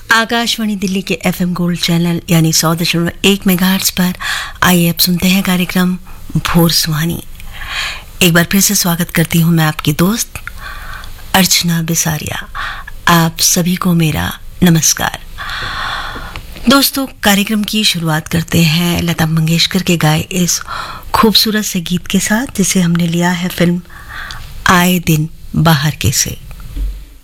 आकाशवाणी दिल्ली के FM gold channel यानी 100.1 megahertz पर आइए अब सुनते हैं कार्यक्रम भोर सुहानी। एक बार फिर से स्वागत करती हूँ मैं आपकी दोस्त अर्चना बिसारिया। आप सभी को मेरा नमस्कार। दोस्तों, कार्यक्रम की शुरुआत करते हैं लता मंगेशकर के गाए इस खूबसूरत से गीत के साथ, जिसे हमने लिया है फिल्म आए दिन बाहर के से।